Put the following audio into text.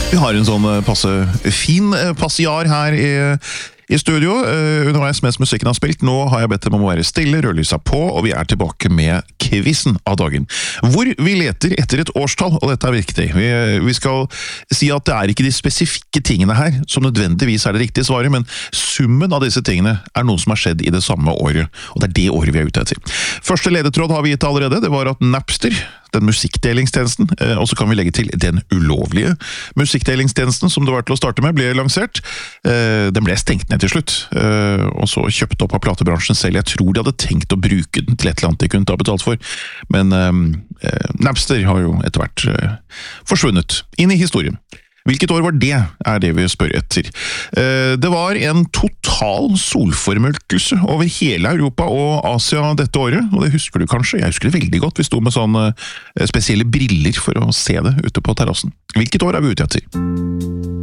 Vi har en sånn passe fin passiar her i studio, underveis mens musikken har spilt. Nå har jeg bedt dem om å være stille, rødlysa på, og vi er tilbake med quizen av dagen. Hvor vi leter etter et årstall, og dette er viktig. Vi skal si at det er ikke de spesifikke tingene her som nødvendigvis er det riktige svaret, men summen av disse tingene er noe som har skjedd i det samme året, og det er det året vi er ute etter. Første ledetråd har vi gitt allerede, det var at Napster, den musikkdelingstjenesten, og så kan vi legge til den ulovlige musikkdelingstjenesten som det var til å starte med, ble lansert. Den ble stengt ned til slutt, og så kjøpt opp av platebransjen selv. Jeg tror de hadde tenkt å bruke den til et eller annet de kunne ta betalt for, men Napster har jo etter hvert forsvunnet inn i historien. Hvilket år var det, er det vi spør etter. Det var en total solformørkelse over hele Europa og Asia dette året, og det husker du kanskje. Jeg husker det veldig godt. Vi sto med sånne spesielle briller for å se det ute på terrassen. Hvilket år er vi ute etter?